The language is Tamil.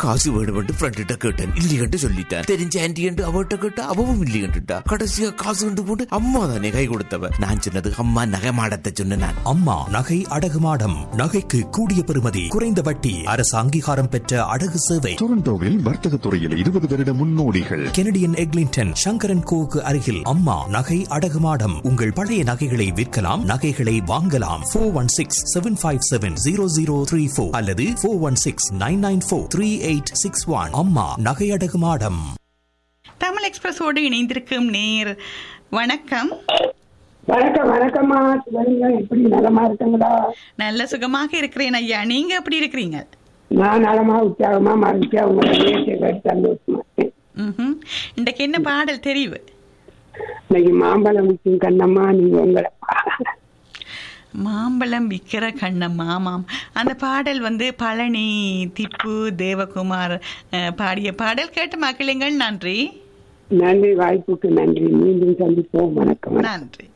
காசு வேணுமென்று ஃப்ரெண்ட்ட கேட்டேன், இல்லையென்று சொல்லிட்டேன். தெரிஞ்ச ஆன்டி என்று அவட்ட கேட்டா அவவும் இல்லையென்றுட்டா. கடைசியா காசு கண்டு போட்டு அம்மா தானே கை கொடுத்தவ. நான் சொன்னது அம்மா நகை மாடத்தை சொன்னேன். அம்மா நகை அடகு மாடம். நகைக்கு கூடிய பெறுமதி, குறைந்த வட்டி, அரசு அங்கீகாரம் பெற்ற அடகு சேவை. டொரண்டோவில் வர்த்தக துறையில் 20 வருட முன்னோடிகள். கெனடியன் எக்லிங்டன் சங்கரன் கோவுக்கு அருகில் அம்மா நகை அடகு மாடம். உங்கள் பழைய நகைகளை விற்கலாம், நகைகளை வாங்கலாம். 416-757-0034 அல்லது 416-994-3861. அம்மா நகை அடகு மாடம். தமிழ் எக்ஸ்பிரஸோடு இணைந்திருக்கும் நேர் வணக்கம். வணக்கம். வணக்கம்மா, எப்படி நலமா இருக்குங்களா? நல்ல சுகமாக இருக்கிறேன் ஐயா, நீங்க எப்படி இருக்கிறீங்க? நான் நலமா உற்சாகமா மகிழ்ச்சியா உங்களை சந்தோஷமா இருக்கேன். இன்றைக்கு என்ன பாடல் தெரிவு? இன்னைக்கு மாம்பழம் விற்கும் கண்ணம்மா, நீங்க உங்களை மாம்பழம் விற்கிற கண்ணம்மா. ஆமாம், அந்த பாடல் பழனி திப்பு தேவகுமார் பாடிய பாடல். கேட்டு மக்களுங்கள். நன்றி. நன்றி, வாய்ப்புக்கு நன்றி. மீண்டும் சந்திப்போம். வணக்கம். நன்றி.